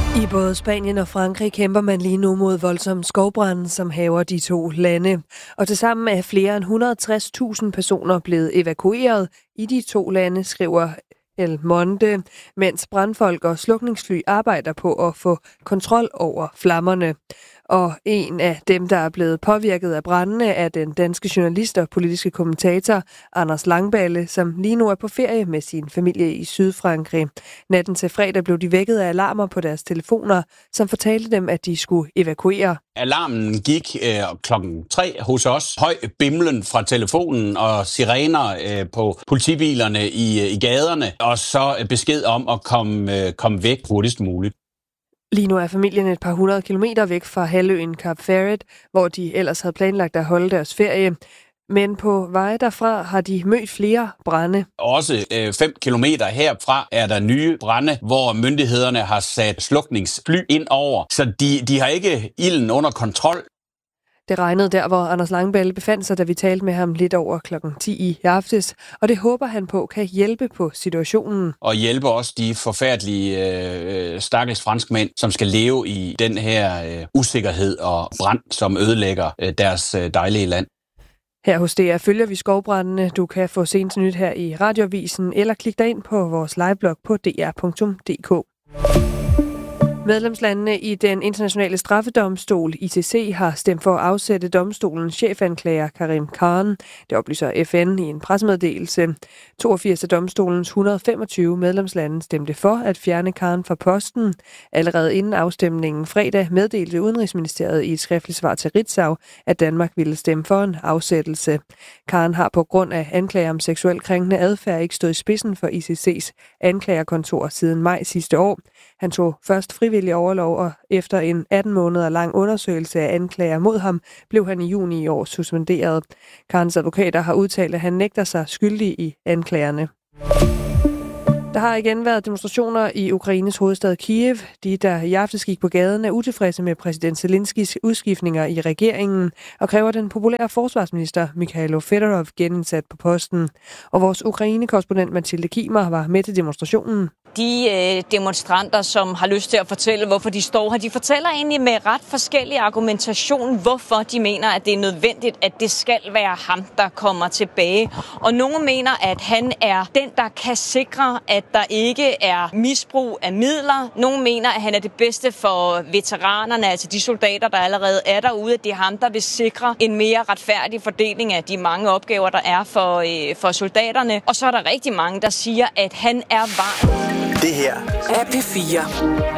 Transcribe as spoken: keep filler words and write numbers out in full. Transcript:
I både Spanien og Frankrig kæmper man lige nu mod voldsomme skovbrande, som hærger de to lande. Og tilsammen er flere end et hundrede og tres tusind personer blevet evakueret i de to lande, skriver El Monde, mens brandfolk og slukningsfly arbejder på at få kontrol over flammerne. Og en af dem, der er blevet påvirket af brandene, er den danske journalist og politiske kommentator Anders Langballe, som lige nu er på ferie med sin familie i Sydfrankrig. Natten til fredag blev de vækket af alarmer på deres telefoner, som fortalte dem, at de skulle evakuere. Alarmen gik øh, klokken tre hos os. Høj bimlen fra telefonen og sirener øh, på politibilerne i, i gaderne, og så besked om at komme, øh, komme væk hurtigst muligt. Lige nu er familien et par hundrede kilometer væk fra halvøen Cape Ferret, hvor de ellers havde planlagt at holde deres ferie. Men på veje derfra har de mødt flere brande. Også øh, fem kilometer herfra er der nye brande, hvor myndighederne har sat slukningsfly ind over. Så de, de har ikke ilden under kontrol. Det regnede der, hvor Anders Langballe befandt sig, da vi talte med ham lidt over klokken ti i aftes. Og det håber han på kan hjælpe på situationen. Og hjælpe også de forfærdelige øh, stakkels franskmænd, som skal leve i den her øh, usikkerhed og brand, som ødelægger øh, deres øh, dejlige land. Her hos D R følger vi skovbrandene. Du kan få senest nyt her i Radioavisen, eller klik dig ind på vores liveblog på d r punktum d k. Medlemslandene i den internationale straffedomstol, I C C, har stemt for at afsætte domstolens chefanklager Karim Khan. Det oplyser F N i en pressemeddelelse. toogfirs af domstolens et hundrede og femogtyve medlemslande stemte for at fjerne Khan fra posten. Allerede inden afstemningen fredag meddelte Udenrigsministeriet i et skriftligt svar til Ritzau, at Danmark ville stemme for en afsættelse. Khan har på grund af anklager om seksuel krænkende adfærd ikke stået i spidsen for I C C's anklagerkontor siden maj sidste år. Han tog først frivillig overlov, og efter en atten måneder lang undersøgelse af anklager mod ham, blev han i juni i år suspenderet. Khans advokater har udtalt, at han nægter sig skyldig i anklagerne. Der har igen været demonstrationer i Ukraines hovedstad Kiev. De, der i aftes gik på gaden, er utilfredse med præsident Zelenskis udskiftninger i regeringen og kræver den populære forsvarsminister Mikhailo Fedorov genindsat på posten. Og vores Ukraine-korrespondent Mathilde Kimer var med til demonstrationen. De øh, demonstranter, som har lyst til at fortælle, hvorfor de står her, de fortæller egentlig med ret forskellig argumentation, hvorfor de mener, at det er nødvendigt, at det skal være ham, der kommer tilbage. Og nogle mener, at han er den, der kan sikre, at der ikke er misbrug af midler. Nogle mener, at han er det bedste for veteranerne, altså de soldater, der allerede er derude. At det er ham, der vil sikre en mere retfærdig fordeling af de mange opgaver, der er for, øh, for soldaterne. Og så er der rigtig mange, der siger, at han er vejen. Det her er P fire.